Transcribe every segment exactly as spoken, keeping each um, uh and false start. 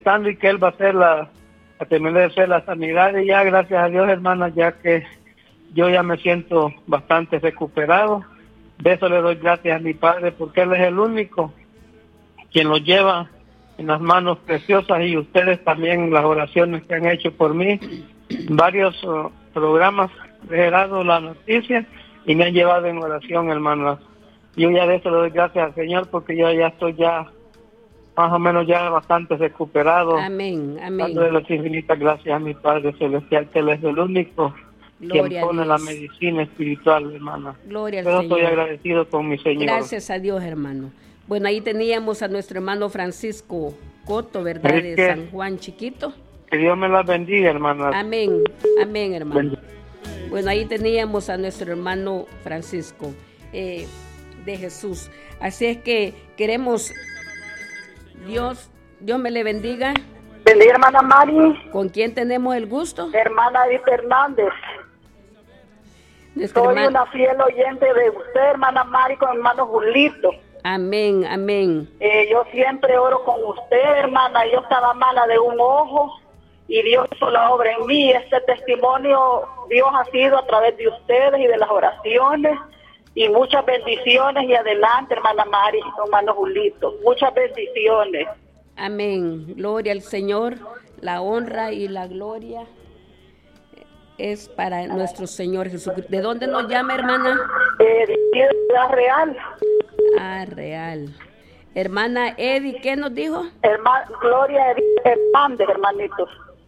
y que él va a hacer la, a terminar de hacer la sanidad y ya, gracias a Dios, hermana, ya que yo ya me siento bastante recuperado. De eso le doy gracias a mi padre, porque él es el único quien lo lleva en las manos preciosas, y ustedes también, las oraciones que han hecho por mí. Varios uh, programas he dado la noticia y me han llevado en oración, hermanas. Yo ya de eso le doy gracias al Señor, porque yo ya estoy ya más o menos ya bastante recuperado. Amén, amén. Dándole las infinitas gracias a mi Padre Celestial, que Él es el único Gloria quien pone la medicina espiritual, hermana. Gloria al Pero Señor. estoy agradecido con mi Señor. Gracias a Dios, hermano. Bueno, ahí teníamos a nuestro hermano Francisco Coto, ¿verdad? Es de que, San Juan Chiquito. Que Dios me la bendiga, hermana. Amén, amén, hermano. Bendiga. Bueno, ahí teníamos a nuestro hermano Francisco eh, de Jesús. Así es que queremos, Dios, Dios me le bendiga. Bendiga, hermana Mari. ¿Con quién tenemos el gusto? Hermana Edith Hernández. Nuestra Soy hermana... una fiel oyente de usted, hermana Mari, con hermano Julito. Amén, amén. Eh, yo siempre oro con usted, hermana. Yo estaba mala de un ojo y Dios hizo la obra en mí. Este testimonio Dios ha sido a través de ustedes y de las oraciones, y muchas bendiciones. Y adelante, hermana Mari, hermano Julito, muchas bendiciones. Amén. Gloria al Señor. La honra y la gloria es para nuestro Señor Jesucristo. ¿De dónde nos llama, hermana? Eh, de Ciudad Real. Ah, Real. Hermana Edith, ¿qué nos dijo? Hermana Gloria Edith Hernández, hermanito.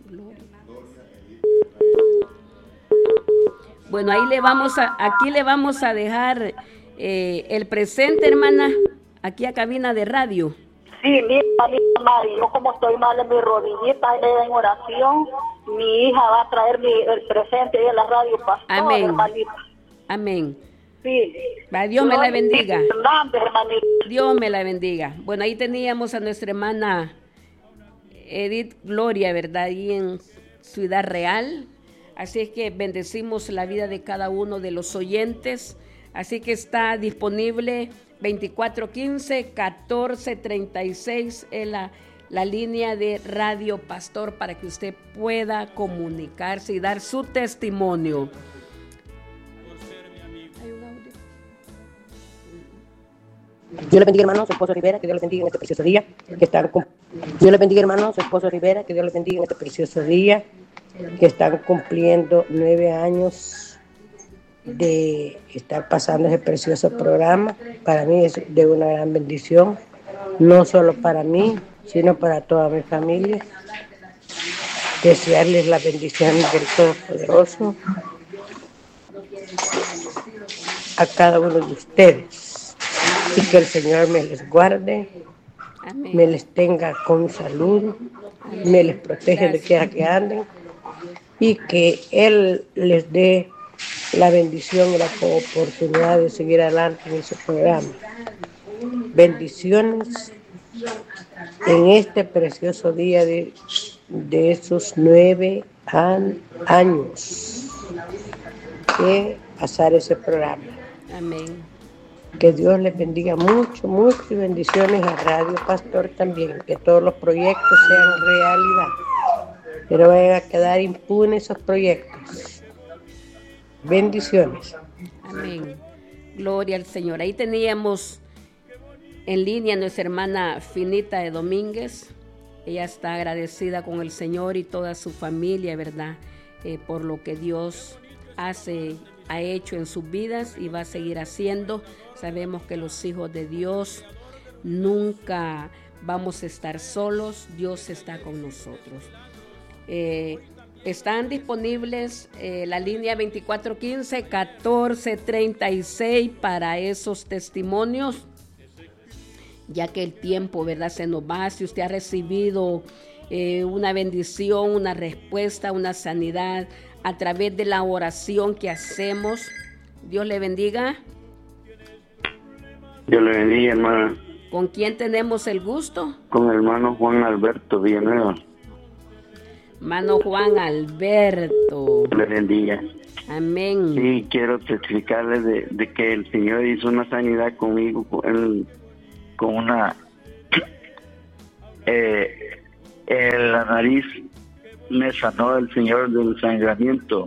Bueno, ahí le vamos a, aquí le vamos a dejar eh, el presente, hermana, aquí a cabina de radio. Sí, mi hermanita Mari, yo como estoy mal en mi rodillita en oración, mi hija va a traer mi, el presente ahí en la radio, pastor, amén, hermanita. Amén. Sí. Va, Dios me la bendiga. Hernández, hermanita. Dios me la bendiga. Bueno, ahí teníamos a nuestra hermana Edith Gloria, ¿verdad? Ahí en Ciudad Real. Así es que bendecimos la vida de cada uno de los oyentes. Así que está disponible veinticuatro quince, catorce treinta y seis en la, la línea de Radio Pastor, para que usted pueda comunicarse y dar su testimonio. Dios le bendiga, hermano, su esposo Rivera, que Dios le bendiga en este precioso día, que están cum- Dios le bendiga, hermano, su esposo Rivera, que Dios le bendiga en este precioso día, que están cumpliendo nueve años de estar pasando ese precioso programa. Para mí es de una gran bendición, no solo para mí, sino para toda mi familia. Desearles la bendición del Todopoderoso a cada uno de ustedes, y que el Señor me les guarde, amén, me les tenga con salud, amén, me les protege de quiera que anden, y que Él les dé la bendición y la oportunidad de seguir adelante en ese programa. Bendiciones en este precioso día de, de esos nueve an, años de pasar ese programa. Amén. Que Dios les bendiga mucho, mucho, y bendiciones a Radio Pastor también, que todos los proyectos sean realidad, pero vayan a quedar impunes esos proyectos. Bendiciones. Amén. Gloria al Señor. Ahí teníamos en línea a nuestra hermana Finita de Domínguez. Ella está agradecida con el Señor y toda su familia, ¿verdad? Eh, por lo que Dios hace, ha hecho en sus vidas y va a seguir haciendo. Sabemos que los hijos de Dios nunca vamos a estar solos. Dios está con nosotros. Eh, están disponibles eh, la línea veinticuatro quince, catorce treinta y seis para esos testimonios, ya que el tiempo, ¿verdad?, se nos va. Si usted ha recibido eh, una bendición, una respuesta, una sanidad a través de la oración que hacemos, Dios le bendiga. Dios le bendiga, hermana. ¿Con quién tenemos el gusto? Con el hermano Juan Alberto Villanueva. Hermano Juan Alberto. Dios le bendiga. Amén. Sí, quiero testificarle de, de que el Señor hizo una sanidad conmigo, con, él, con una... Eh, eh, la nariz me sanó el Señor del sangramiento.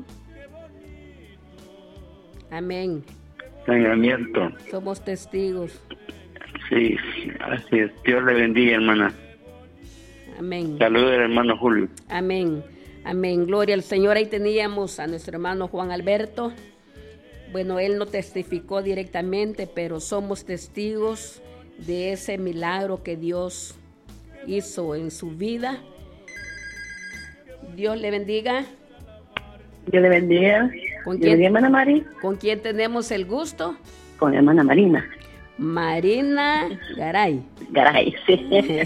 Amén. Sangramiento. Somos testigos. Sí, así es. Dios le bendiga, hermana. Amén. Saludos al hermano Julio. Amén. Amén. Gloria al Señor. Ahí teníamos a nuestro hermano Juan Alberto. Bueno, él no testificó directamente, pero somos testigos de ese milagro que Dios hizo en su vida. Dios le bendiga. Dios le bendiga. ¿Con Dios quién, bendiga, hermana Mari? ¿Con quién tenemos el gusto? Con la hermana Marina. Marina Garay. Garay, sí.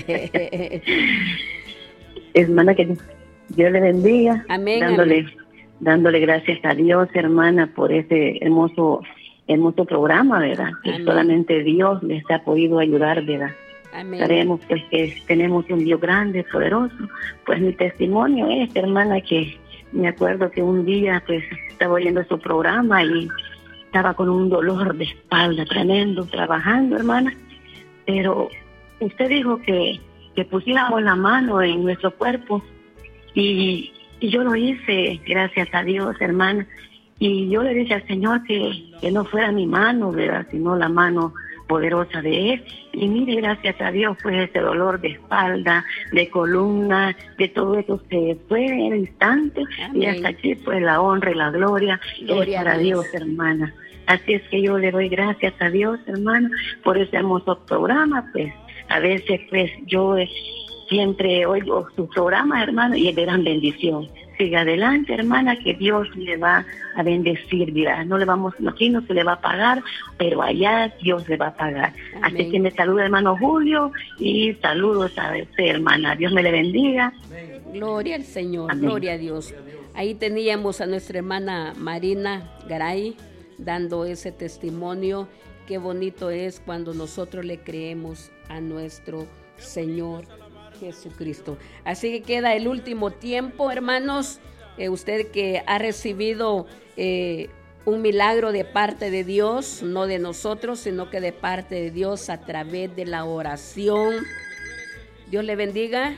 Hermana, que Dios le bendiga. Amén. Dándole, amén. dándole gracias a Dios, hermana, por ese hermoso, hermoso programa, ¿verdad? Que Amén. solamente Dios les ha podido ayudar, ¿verdad? Amén. Sabemos pues que tenemos un Dios grande, poderoso. Pues mi testimonio es, hermana, que me acuerdo que un día pues estaba oyendo su programa y estaba con un dolor de espalda tremendo, trabajando, hermana. Pero usted dijo que, que pusiéramos la mano en nuestro cuerpo y, y yo lo hice, gracias a Dios, hermana. Y yo le dije al Señor que, que no fuera mi mano, ¿verdad?, sino la mano poderosa de Él. Y mire, gracias a Dios, pues ese dolor de espalda, de columna, de todo eso se fue en el instante. Amén. Y hasta aquí, pues la honra y la gloria, Gloria es para a Dios. Dios, hermana. Así es que yo le doy gracias a Dios, hermana, por ese hermoso programa. Pues a veces, pues yo eh, siempre oigo su programa, hermano, y es de gran bendición. Siga adelante, hermana, que Dios le va a bendecir, mira, no le vamos, aquí no se le va a pagar, pero allá Dios le va a pagar. Amén. Así que me saluda hermano Julio y saludos a usted, hermana. Dios me le bendiga. Gloria al Señor, Amén. gloria a Dios. Ahí teníamos a nuestra hermana Marina Garay dando ese testimonio. Qué bonito es cuando nosotros le creemos a nuestro Señor Jesucristo. Así que queda el último tiempo, hermanos. Eh, usted que ha recibido eh, un milagro de parte de Dios, no de nosotros, sino que de parte de Dios a través de la oración. Dios le bendiga.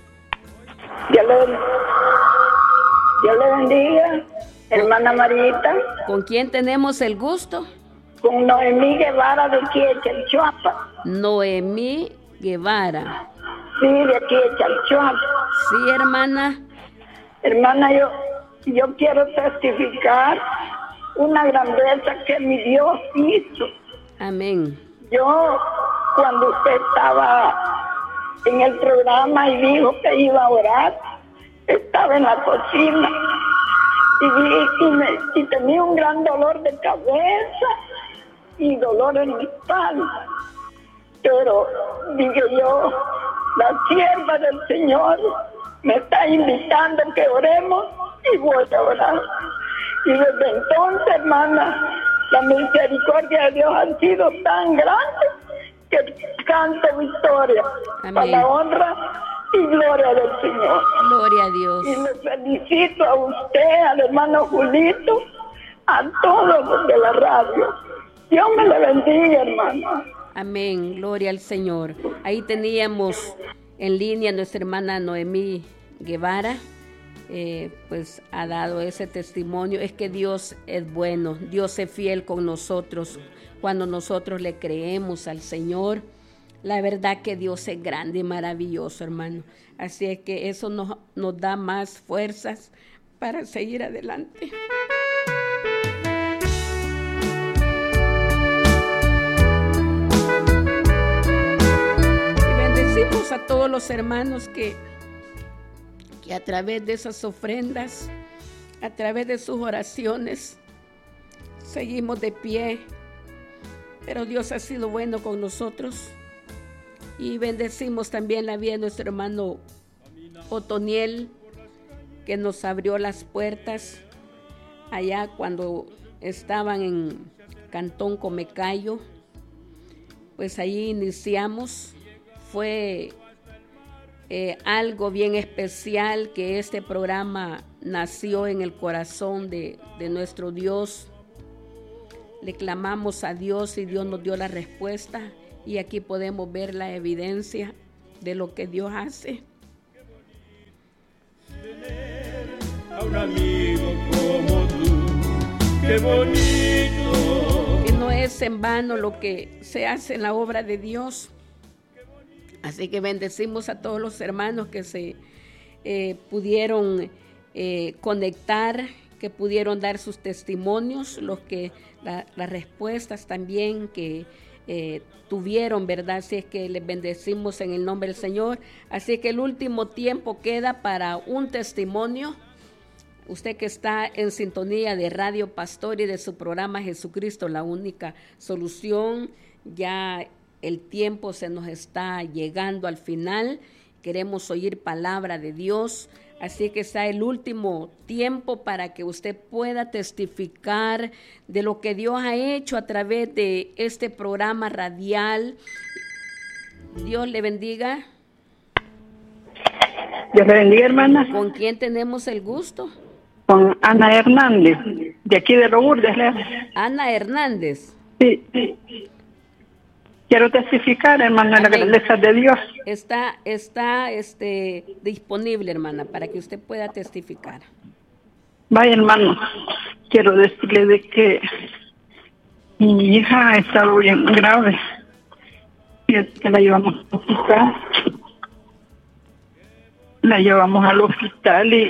Dios le, Dios le bendiga, hermana Marita, ¿Con quién tenemos el gusto? con Noemí Guevara de aquí de Chalchuapa. Noemí Guevara. Sí, de aquí de Chalchuapa. Sí, hermana. Hermana, yo, yo quiero testificar una grandeza que mi Dios hizo. Amén. Yo, cuando usted estaba en el programa y dijo que iba a orar, estaba en la cocina y, vi, y, me, y tenía un gran dolor de cabeza y dolor en mi espalda. Pero, digo yo, la sierva del Señor me está invitando que oremos y voy a orar. Y desde entonces, hermana, la misericordia de Dios ha sido tan grande que canto victoria. Amén. Para la honra y gloria del Señor. Gloria a Dios. Y le felicito a usted, al hermano Julito, a todos los de la radio. Dios me le bendiga, hermano. Amén, gloria al Señor. Ahí teníamos en línea nuestra hermana Noemí Guevara, eh, pues ha dado ese testimonio. Es que Dios es bueno, Dios es fiel con nosotros cuando nosotros le creemos al Señor. La verdad que Dios es grande y maravilloso, hermano. Así es que eso nos, nos da más fuerzas para seguir adelante. Bendecimos a todos los hermanos que, que a través de esas ofrendas, a través de sus oraciones, seguimos de pie. Pero Dios ha sido bueno con nosotros. Y bendecimos también la vida de nuestro hermano Otoniel, que nos abrió las puertas allá cuando estaban en Cantón Comecayo. Pues allí iniciamos. Fue eh, algo bien especial que este programa nació en el corazón de, de nuestro Dios. Le clamamos a Dios y Dios nos dio la respuesta, y aquí podemos ver la evidencia de lo que Dios hace. qué bonito. Que no es en vano lo que se hace en la obra de Dios. Así que bendecimos a todos los hermanos que se eh, pudieron eh, conectar, que pudieron dar sus testimonios, los que la, las respuestas también que eh, tuvieron, ¿verdad? Así es que les bendecimos en el nombre del Señor. Así que el último tiempo queda para un testimonio. Usted que está en sintonía de Radio Pastor y de su programa Jesucristo, la única solución, ya el tiempo se nos está llegando al final. Queremos oír palabra de Dios. Así que está el último tiempo para que usted pueda testificar de lo que Dios ha hecho a través de este programa radial. Dios le bendiga. Dios le bendiga, hermana. ¿Con quién tenemos el gusto? Con Ana Hernández, de aquí de Lourdes. Ana Hernández. Sí, sí. Quiero testificar, hermana, la grandeza de Dios. Está, está este, disponible, hermana, para que usted pueda testificar. Vaya, hermano, quiero decirle de que mi hija ha estado bien grave y es que la llevamos al hospital. La llevamos al hospital y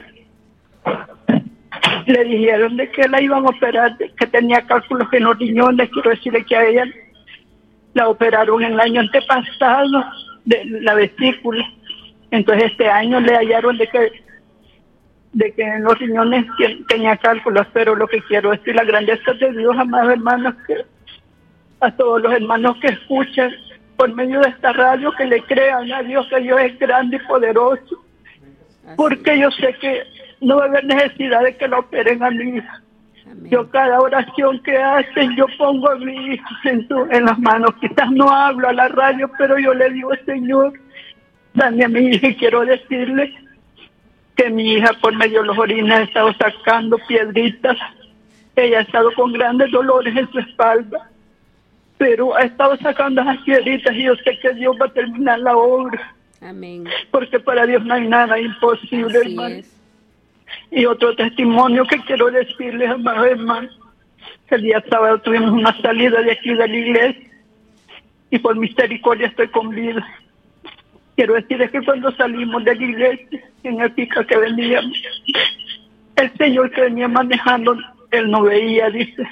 le dijeron de que la iban a operar, de que tenía cálculos en los riñones. Quiero decirle que a ella la operaron en el año antepasado de la vesícula. Entonces este año le hallaron de que de que en los riñones tenía cálculos. Pero lo que quiero decir, la grandeza de Dios, amados hermanos, que a todos los hermanos que escuchan por medio de esta radio, que le crean a Dios, que Dios es grande y poderoso. Porque yo sé que no va a haber necesidad de que la operen a mi hija. Amén. Yo cada oración que hacen, yo pongo a mi hija en, su, en las manos. Quizás no hablo a la radio, pero yo le digo, Señor, dame a mi hija. Y quiero decirle que mi hija por medio de los orines ha estado sacando piedritas. Ella ha estado con grandes dolores en su espalda, pero ha estado sacando esas piedritas y yo sé que Dios va a terminar la obra. Amén. Porque para Dios no hay nada imposible, así hermano. Es. Y otro testimonio que quiero decirles, amados hermanos, el día sábado tuvimos una salida de aquí de la iglesia y por misericordia estoy con vida. Quiero decirles que cuando salimos de la iglesia, en el pica que veníamos, el señor que venía manejando, él no veía, dice,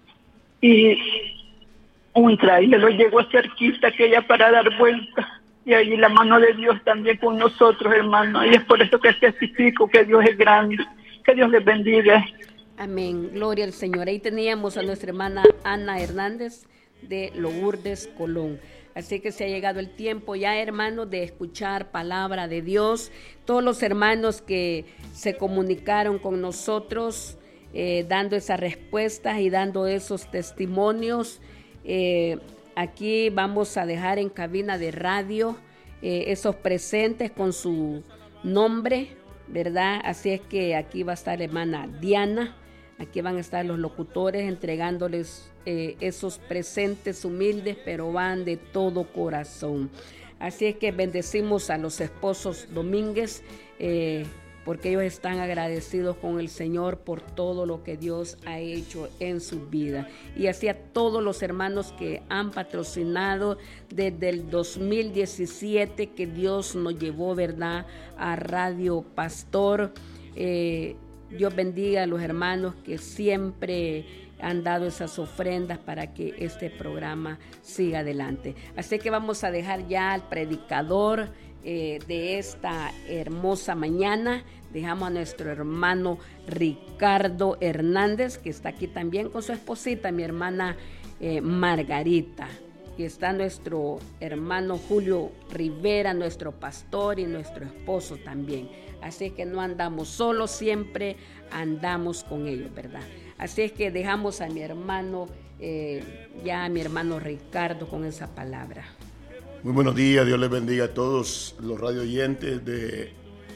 y un trailer lo llegó cerquita, que ella para dar vuelta. Y ahí la mano de Dios también con nosotros, hermanos. Y es por eso que testifico que Dios es grande. Que Dios les bendiga. Amén. Gloria al Señor. Ahí teníamos a nuestra hermana Ana Hernández de Lourdes, Colón. Así que se ha llegado el tiempo ya, hermanos, de escuchar palabra de Dios. Todos los hermanos que se comunicaron con nosotros, eh, dando esas respuestas y dando esos testimonios, eh, aquí vamos a dejar en cabina de radio eh, esos presentes con su nombre, ¿verdad? Así es que aquí va a estar la hermana Diana, aquí van a estar los locutores entregándoles eh, esos presentes humildes, pero van de todo corazón. Así es que bendecimos a los esposos Domínguez, eh, porque ellos están agradecidos con el Señor por todo lo que Dios ha hecho en su vida. Y así a todos los hermanos que han patrocinado desde el dos mil diecisiete, que Dios nos llevó, ¿verdad?, a Radio Pastor. Eh, Dios bendiga a los hermanos que siempre han dado esas ofrendas para que este programa siga adelante. Así que vamos a dejar ya al predicador Eh, de esta hermosa mañana. Dejamos a nuestro hermano Ricardo Hernández, que está aquí también con su esposita, mi hermana eh, Margarita. Y está nuestro hermano Julio Rivera, nuestro pastor y nuestro esposo también. Así que no andamos solos, siempre andamos con ellos, ¿verdad? Así es que dejamos a mi hermano, eh, ya a mi hermano Ricardo con esa palabra. Muy buenos días, Dios les bendiga a todos los radio oyentes de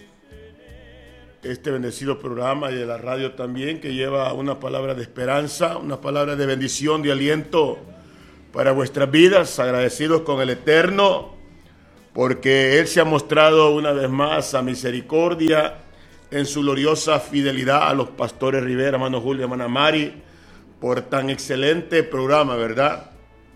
este bendecido programa y de la radio también, que lleva una palabra de esperanza, una palabra de bendición, de aliento para vuestras vidas, agradecidos con el Eterno, porque Él se ha mostrado una vez más a misericordia en su gloriosa fidelidad a los pastores Rivera, hermano Julio, hermana Mari, por tan excelente programa, ¿verdad?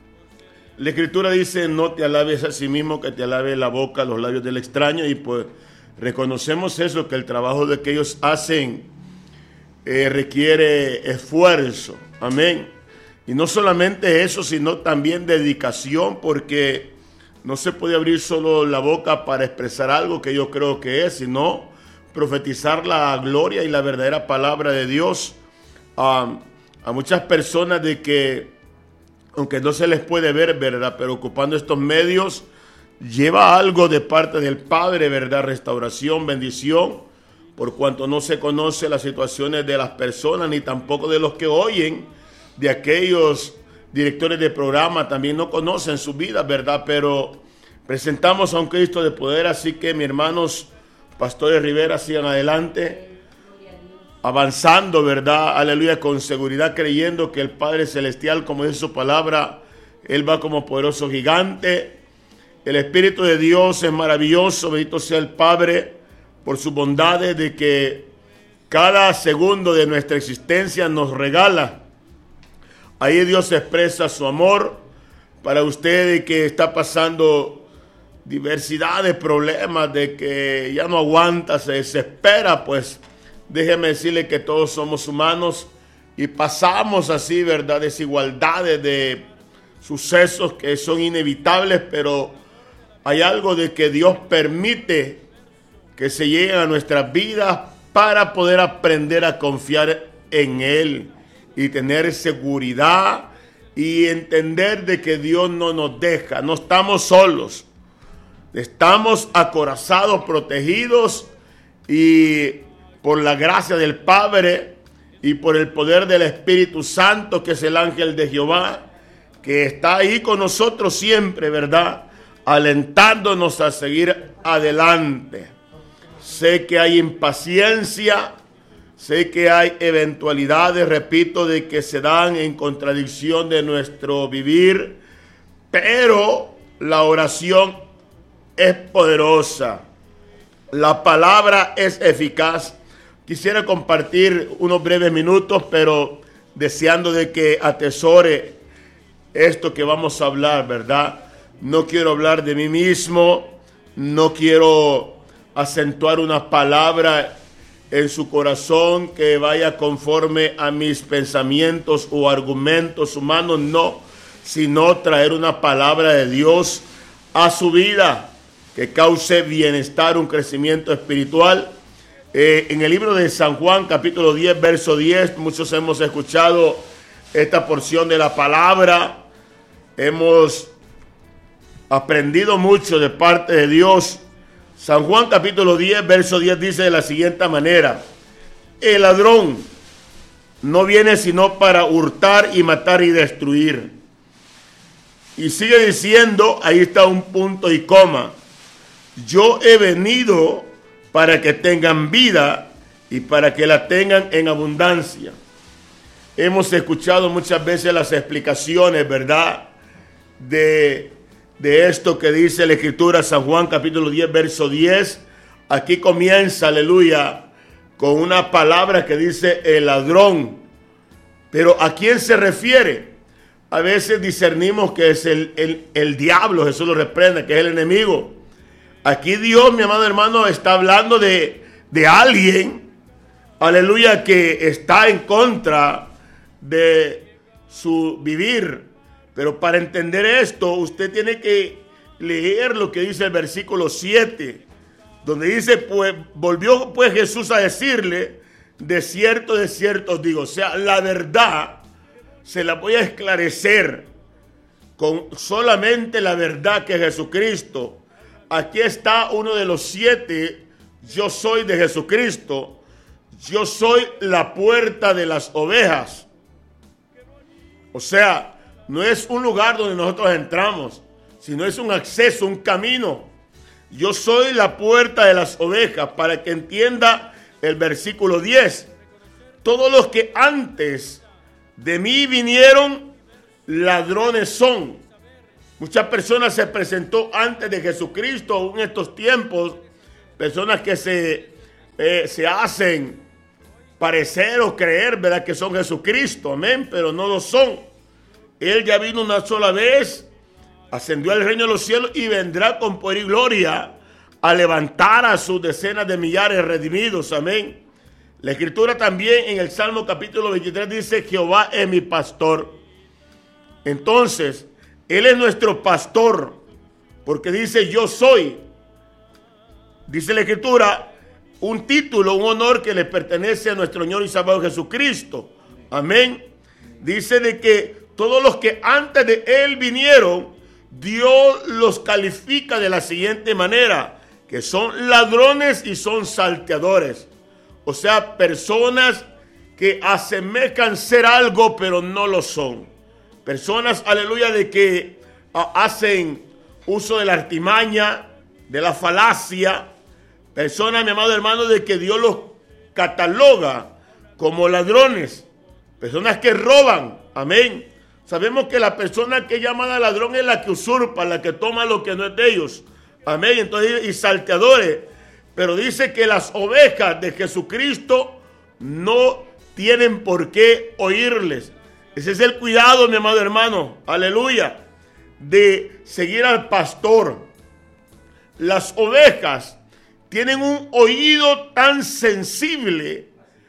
La Escritura dice, no te alabes a sí mismo, que te alabe la boca, los labios del extraño, y pues reconocemos eso, que el trabajo de que ellos hacen eh, requiere esfuerzo, amén. Y no solamente eso, sino también dedicación, porque no se puede abrir solo la boca para expresar algo que yo creo que es, sino profetizar la gloria y la verdadera palabra de Dios a, a muchas personas de que, aunque no se les puede ver, ¿verdad?, pero ocupando estos medios, lleva algo de parte del Padre, ¿verdad?, restauración, bendición, por cuanto no se conoce las situaciones de las personas, ni tampoco de los que oyen, de aquellos directores de programa, también no conocen su vida, ¿verdad? Pero presentamos a un Cristo de poder, así que, mis hermanos, pastores Rivera, sigan adelante, avanzando, ¿verdad? Aleluya, con seguridad, creyendo que el Padre Celestial, como dice su palabra, Él va como poderoso gigante. El Espíritu de Dios es maravilloso, bendito sea el Padre, por sus bondades, de que cada segundo de nuestra existencia nos regala. Ahí Dios expresa su amor para usted, que está pasando diversidad de problemas, de que ya no aguanta, se desespera. Pues déjeme decirle que todos somos humanos y pasamos así, ¿verdad?, desigualdades de sucesos que son inevitables, pero hay algo de que Dios permite que se lleguen a nuestras vidas para poder aprender a confiar en Él y tener seguridad y entender de que Dios no nos deja, no estamos solos, estamos acorazados, protegidos, y por la gracia del Padre y por el poder del Espíritu Santo, que es el ángel de Jehová, que está ahí con nosotros siempre, ¿verdad?, alentándonos a seguir adelante. Sé que hay impaciencia, sé que hay eventualidades, repito, de que se dan en contradicción de nuestro vivir, pero la oración es poderosa, la palabra es eficaz. Quisiera compartir unos breves minutos, pero deseando de que atesore esto que vamos a hablar, ¿verdad? No quiero hablar de mí mismo, no quiero acentuar una palabra en su corazón que vaya conforme a mis pensamientos o argumentos humanos, no, sino traer una palabra de Dios a su vida que cause bienestar, un crecimiento espiritual. Eh, en el libro de San Juan, capítulo diez, verso diez, muchos hemos escuchado esta porción de la palabra, hemos aprendido mucho de parte de Dios. San Juan capítulo diez, verso diez dice de la siguiente manera: el ladrón no viene sino para hurtar y matar y destruir. Y sigue diciendo, ahí está un punto y coma: yo he venido para que tengan vida y para que la tengan en abundancia. Hemos escuchado muchas veces las explicaciones, ¿verdad?, de de esto que dice la Escritura, San Juan capítulo diez, verso diez. Aquí comienza, aleluya, con una palabra que dice el ladrón. Pero ¿a quién se refiere? A veces discernimos que es el, el, el diablo, Jesús lo reprende, que es el enemigo. Aquí Dios, mi amado hermano, está hablando de, de alguien, aleluya, que está en contra de su vivir. Pero para entender esto, usted tiene que leer lo que dice el versículo siete, donde dice, pues, volvió pues Jesús a decirle, de cierto, de cierto os digo. O sea, la verdad se la voy a esclarecer con solamente la verdad que es Jesucristo. Aquí está uno de los siete: yo soy de Jesucristo, yo soy la puerta de las ovejas. O sea, no es un lugar donde nosotros entramos, sino es un acceso, un camino. Yo soy la puerta de las ovejas, para que entienda el versículo diez. Todos los que antes de mí vinieron, ladrones son. Muchas personas se presentó antes de Jesucristo en estos tiempos, personas que se, eh, se hacen parecer o creer, ¿verdad?, que son Jesucristo, amén, pero no lo son. Él ya vino una sola vez, ascendió al reino de los cielos y vendrá con poder y gloria a levantar a sus decenas de millares redimidos, amén. La Escritura también en el Salmo capítulo veintitrés dice: Jehová es mi pastor. Entonces, Él es nuestro pastor, porque dice yo soy. Dice la Escritura, un título, un honor que le pertenece a nuestro Señor y Salvador Jesucristo. Amén. Dice de que todos los que antes de Él vinieron, Dios los califica de la siguiente manera: que son ladrones y son salteadores. O sea, personas que asemejan ser algo, pero no lo son. Personas, aleluya, de que uh, hacen uso de la artimaña, de la falacia. Personas, mi amado hermano, de que Dios los cataloga como ladrones. Personas que roban. Amén. Sabemos que la persona que es llamada ladrón es la que usurpa, la que toma lo que no es de ellos. Amén. Entonces, y salteadores. Pero dice que las ovejas de Jesucristo no tienen por qué oírles. Ese es el cuidado, mi amado hermano, aleluya, de seguir al pastor. Las ovejas tienen un oído tan sensible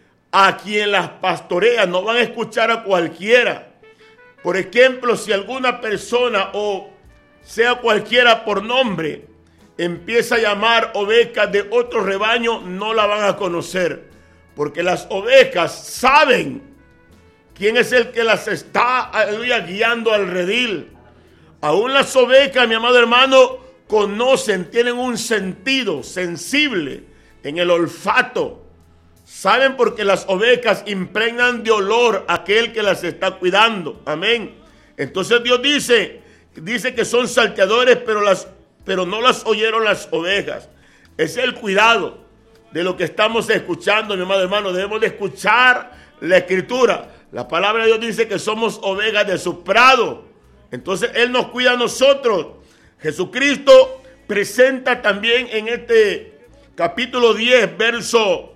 a quien las pastorea. No van a escuchar a cualquiera. Por ejemplo, si alguna persona, o sea cualquiera por nombre, empieza a llamar ovejas de otro rebaño, no la van a conocer. Porque las ovejas saben quién es el que las está, aleluya, guiando al redil. Aún las ovejas, mi amado hermano, conocen, tienen un sentido sensible en el olfato. Saben, porque las ovejas impregnan de olor a aquel que las está cuidando. Amén. Entonces Dios dice, dice que son salteadores, pero, las, pero no las oyeron las ovejas. Ese es el cuidado de lo que estamos escuchando, mi amado hermano. Debemos de escuchar la Escritura. La palabra de Dios dice que somos ovejas de su prado. Entonces Él nos cuida a nosotros. Jesucristo presenta también en este capítulo diez, verso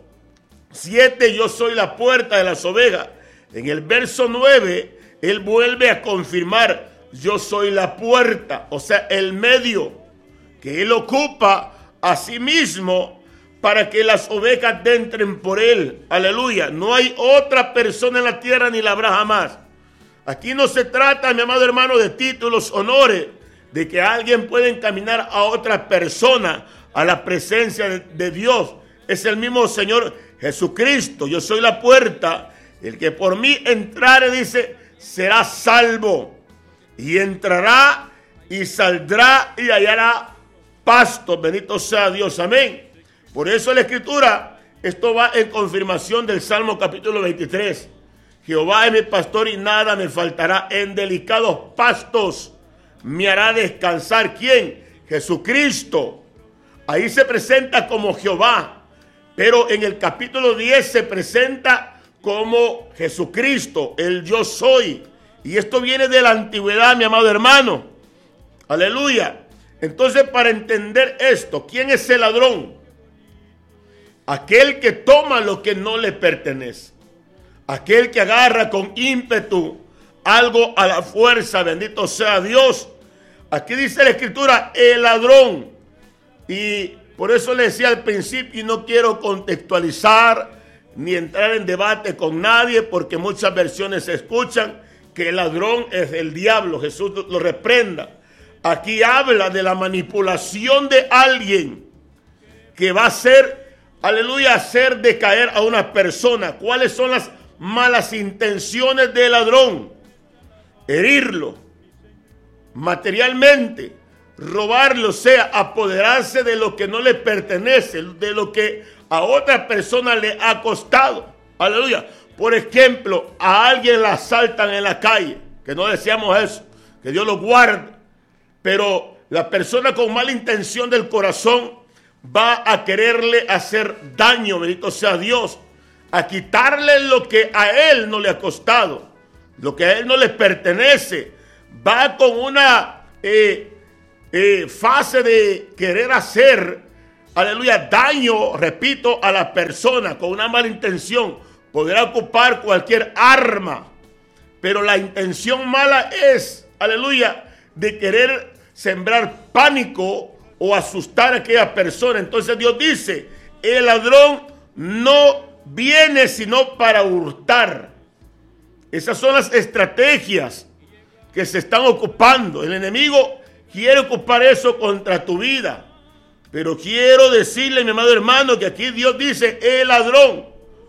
siete, yo soy la puerta de las ovejas. En el verso nueve, Él vuelve a confirmar, yo soy la puerta, o sea, el medio que Él ocupa a sí mismo para que las ovejas entren por Él. Aleluya. No hay otra persona en la tierra ni la habrá jamás. Aquí no se trata, mi amado hermano, de títulos, honores, de que alguien pueda encaminar a otra persona a la presencia de, de Dios. Es el mismo Señor Jesucristo. Yo soy la puerta. El que por mí entrare, dice, será salvo. Y entrará y saldrá y hallará pasto. Bendito sea Dios. Amén. Por eso la Escritura, esto va en confirmación del Salmo capítulo veintitrés. Jehová es mi pastor y nada me faltará. En delicados pastos me hará descansar. ¿Quién? Jesucristo. Ahí se presenta como Jehová. Pero en el capítulo diez se presenta como Jesucristo, el yo soy. Y esto viene de la antigüedad, mi amado hermano. Aleluya. Entonces, para entender esto, ¿quién es el ladrón? Aquel que toma lo que no le pertenece. Aquel que agarra con ímpetu algo a la fuerza. Bendito sea Dios. Aquí dice la Escritura, el ladrón. Y por eso le decía al principio, y no quiero contextualizar ni entrar en debate con nadie, porque muchas versiones se escuchan que el ladrón es el diablo. Jesús lo reprenda. Aquí habla de la manipulación de alguien que va a hacer, aleluya, hacer decaer a una persona. ¿Cuáles son las malas intenciones del ladrón? Herirlo materialmente, robarlo, o sea, apoderarse de lo que no le pertenece, de lo que a otra persona le ha costado. Aleluya. Por ejemplo, a alguien la asaltan en la calle, que no deseamos eso, que Dios lo guarde, pero la persona con mala intención del corazón va a quererle hacer daño, bendito sea Dios, a quitarle lo que a él no le ha costado, lo que a él no le pertenece. Va con una eh, eh, fase de querer hacer, aleluya, daño, repito, a la persona con una mala intención, podrá ocupar cualquier arma, pero la intención mala es, aleluya, de querer sembrar pánico o asustar a aquella persona. Entonces Dios dice, el ladrón no viene sino para hurtar. Esas son las estrategias que se están ocupando. El enemigo quiere ocupar eso contra tu vida. Pero quiero decirle, mi amado hermano, que aquí Dios dice, el ladrón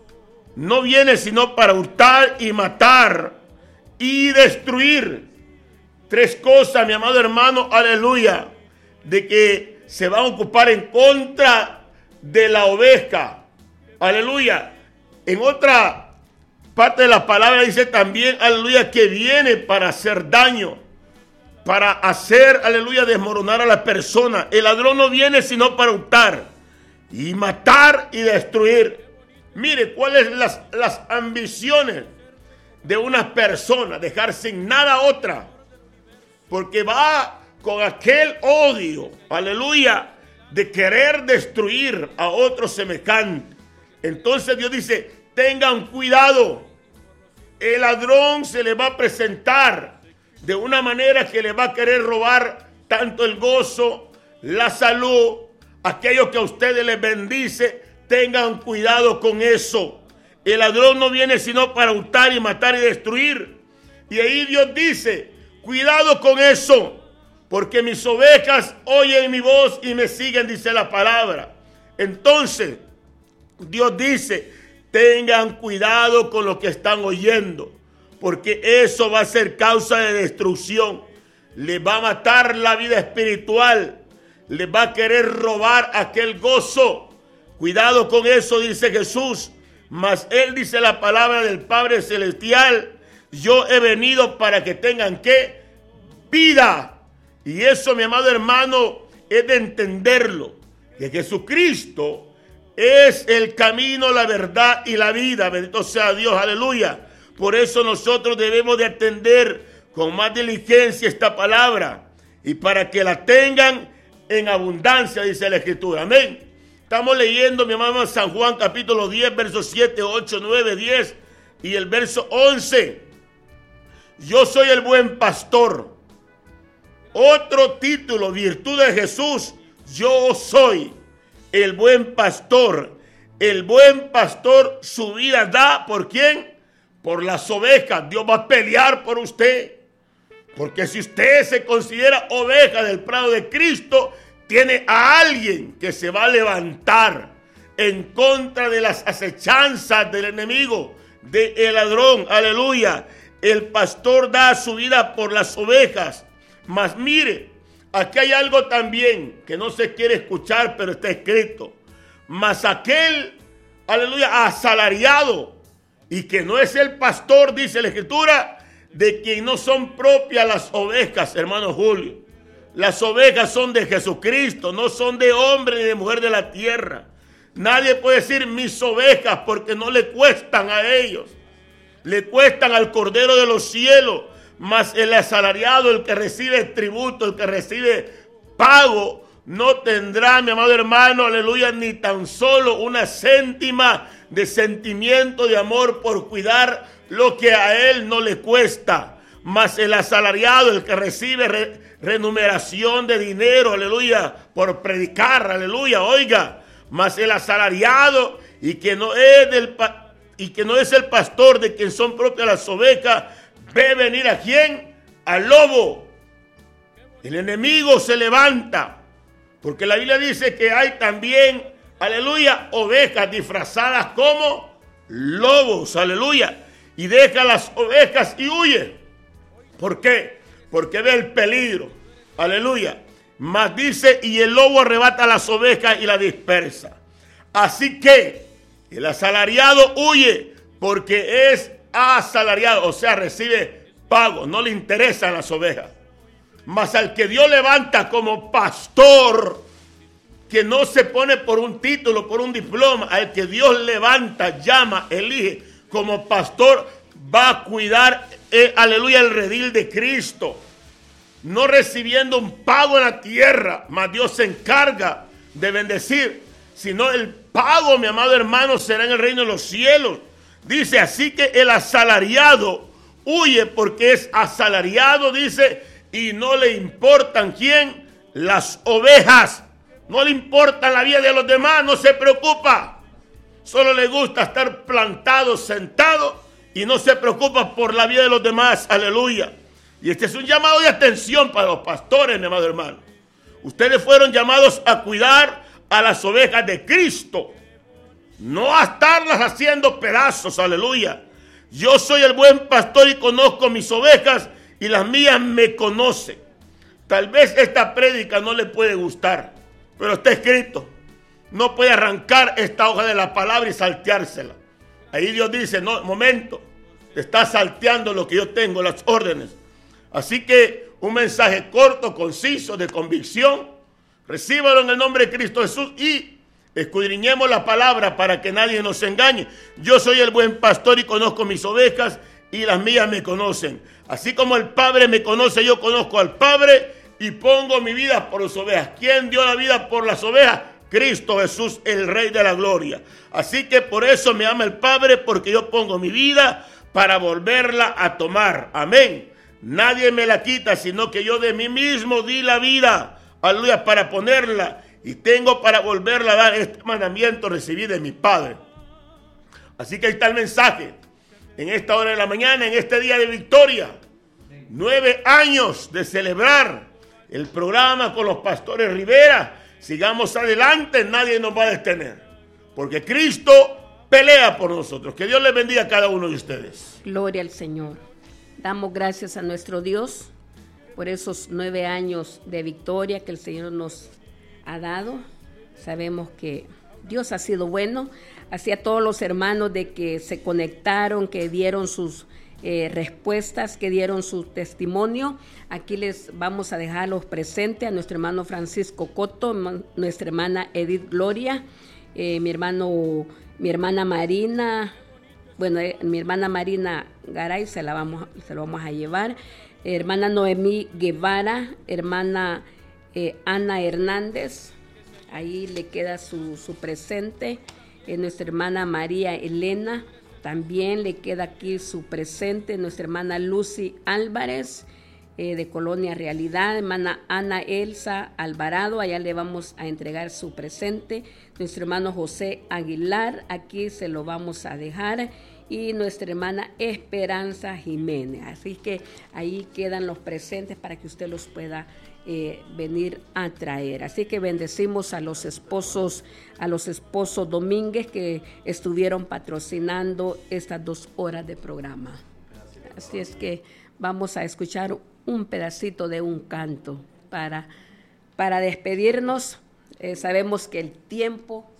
no viene sino para hurtar y matar y destruir. Tres cosas, mi amado hermano, aleluya, de que se van a ocupar en contra de la oveja. Aleluya. En otra parte de la palabra dice también, aleluya, que viene para hacer daño, para hacer, aleluya, desmoronar a la persona. El ladrón no viene sino para hurtar y matar y destruir. Mire, cuáles las, las ambiciones de una persona, dejar sin nada otra, porque va con aquel odio, aleluya, de querer destruir a otro semejante. Entonces Dios dice, tengan cuidado, el ladrón se le va a presentar de una manera que le va a querer robar tanto el gozo, la salud, aquello que a ustedes les bendice. Tengan cuidado con eso. El ladrón no viene sino para hurtar y matar y destruir. Y ahí Dios dice, cuidado con eso, porque mis ovejas oyen mi voz y me siguen, dice la palabra. Entonces, Dios dice, tengan cuidado con lo que están oyendo, porque eso va a ser causa de destrucción. Les va a matar la vida espiritual. Les va a querer robar aquel gozo. Cuidado con eso, dice Jesús. Mas Él dice la palabra del Padre Celestial. Yo he venido para que tengan, ¿qué? Vida. Y eso, mi amado hermano, es de entenderlo. Que Jesucristo es el camino, la verdad y la vida. Bendito sea Dios, aleluya. Por eso nosotros debemos de atender con más diligencia esta palabra. Y para que la tengan en abundancia, dice la Escritura. Amén. Estamos leyendo, mi hermano, San Juan capítulo diez, versos siete, ocho, nueve, diez y el verso once. Yo soy el buen pastor. Otro título, virtud de Jesús. Yo soy el buen pastor. El buen pastor su vida da, ¿por quién? Por las ovejas. Dios va a pelear por usted. Porque si usted se considera oveja del prado de Cristo, tiene a alguien que se va a levantar en contra de las acechanzas del enemigo, del ladrón. Aleluya. El pastor da su vida por las ovejas. Mas mire, aquí hay algo también que no se quiere escuchar, pero está escrito. Mas aquel, aleluya, asalariado, y que no es el pastor, dice la Escritura, de quien no son propias las ovejas, hermano Julio. Las ovejas son de Jesucristo, no son de hombre ni de mujer de la tierra. Nadie puede decir mis ovejas porque no le cuestan a ellos. Le cuestan al Cordero de los cielos. Mas el asalariado, el que recibe tributo, el que recibe pago, no tendrá, mi amado hermano, aleluya, ni tan solo una céntima de sentimiento de amor por cuidar lo que a él no le cuesta. Mas el asalariado, el que recibe re, remuneración de dinero, aleluya, por predicar, aleluya, oiga, mas el asalariado y que no es del y que no es el pastor de quien son propias las ovejas, ve venir a quién, al lobo. El enemigo se levanta, porque la Biblia dice que hay también, aleluya, ovejas disfrazadas como lobos, aleluya, y deja las ovejas y huye. ¿Por qué? Porque ve el peligro. Aleluya. Mas dice, y el lobo arrebata las ovejas y las dispersa. Así que el asalariado huye porque es asalariado, o sea, recibe pago, no le interesan las ovejas. Mas al que Dios levanta como pastor, que no se pone por un título, por un diploma, al que Dios levanta, llama, elige como pastor, va a cuidar, eh, aleluya, el redil de Cristo. No recibiendo un pago en la tierra, mas Dios se encarga de bendecir, sino el pago, mi amado hermano, será en el reino de los cielos. Dice, así que el asalariado huye porque es asalariado, dice, y no le importan quién, las ovejas. No le importa la vida de los demás, no se preocupa. Solo le gusta estar plantado, sentado, y no se preocupa por la vida de los demás. Aleluya. Y este es un llamado de atención para los pastores, mi amado hermano. Ustedes fueron llamados a cuidar a las ovejas de Cristo, no a estarlas haciendo pedazos. Aleluya. Yo soy el buen pastor y conozco mis ovejas y las mías me conocen. Tal vez esta prédica no le puede gustar, pero está escrito. No puede arrancar esta hoja de la palabra y salteársela. Ahí Dios dice, no, momento, te está salteando lo que yo tengo, las órdenes. Así que un mensaje corto, conciso, de convicción. Recíbalo en el nombre de Cristo Jesús y escudriñemos la palabra para que nadie nos engañe. Yo soy el buen pastor y conozco mis ovejas y las mías me conocen. Así como el Padre me conoce, yo conozco al Padre y pongo mi vida por las ovejas. ¿Quién dio la vida por las ovejas? Cristo Jesús, el Rey de la Gloria. Así que por eso me ama el Padre, porque yo pongo mi vida para volverla a tomar. Amén. Nadie me la quita, sino que yo de mí mismo di la vida. Aleluya, para ponerla. Y tengo para volverla a dar. Este mandamiento recibí de mi Padre. Así que ahí está el mensaje. En esta hora de la mañana, en este día de victoria. Nueve años de celebrar el programa con los pastores Rivera. Sigamos adelante, nadie nos va a detener. Porque Cristo pelea por nosotros. Que Dios les bendiga a cada uno de ustedes. Gloria al Señor. Damos gracias a nuestro Dios por esos nueve años de victoria que el Señor nos ha dado. Sabemos que Dios ha sido bueno. Así a todos los hermanos de que se conectaron, que dieron sus eh, respuestas, que dieron su testimonio. Aquí les vamos a dejar los presentes a nuestro hermano Francisco Coto, nuestra hermana Edith Gloria, eh, mi hermano, mi hermana Marina, bueno, eh, mi hermana Marina Garay se la vamos, se lo vamos a llevar, eh, hermana Noemí Guevara, hermana eh, Ana Hernández, ahí le queda su, su presente, eh, nuestra hermana María Elena, también le queda aquí su presente, nuestra hermana Lucy Álvarez, eh, de Colonia Realidad, hermana Ana Elsa Alvarado, allá le vamos a entregar su presente, nuestro hermano José Aguilar, aquí se lo vamos a dejar, y nuestra hermana Esperanza Jiménez. Así que ahí quedan los presentes para que usted los pueda eh, venir a traer. Así que bendecimos a los esposos, a los esposos Domínguez que estuvieron patrocinando estas dos horas de programa. Así es que vamos a escuchar un pedacito de un canto para, para despedirnos. Eh, sabemos que el tiempo,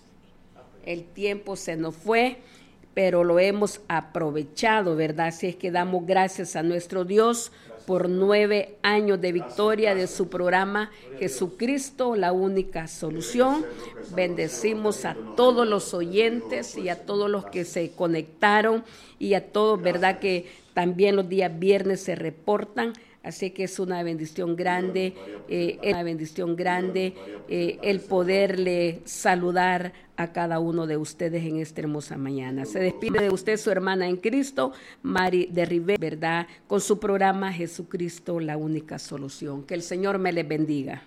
el tiempo se nos fue, pero lo hemos aprovechado, ¿verdad? Así es que damos gracias a nuestro Dios por nueve años de victoria de su programa Jesucristo, la única solución. Bendecimos a todos los oyentes y a todos los que se conectaron y a todos, ¿verdad? Que también los días viernes se reportan. Así que es una bendición grande, eh, es una bendición grande eh, el poderle saludar a cada uno de ustedes en esta hermosa mañana. Se despide de usted su hermana en Cristo, Mari de Rivera, ¿verdad? Con su programa Jesucristo, la única solución. Que el Señor me les bendiga.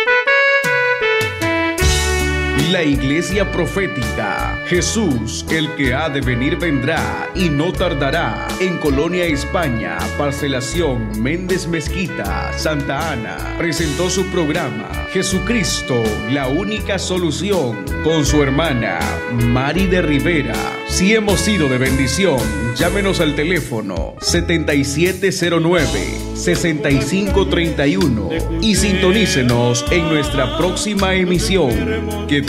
La Iglesia Profética Jesús, el que ha de venir vendrá y no tardará, en Colonia, España, Parcelación Méndez Mezquita, Santa Ana, presentó su programa Jesucristo, la única solución, con su hermana Mari de Rivera. Si hemos sido de bendición, llámenos al teléfono setenta y siete cero nueve, sesenta y cinco treinta y uno y sintonícenos en nuestra próxima emisión. Que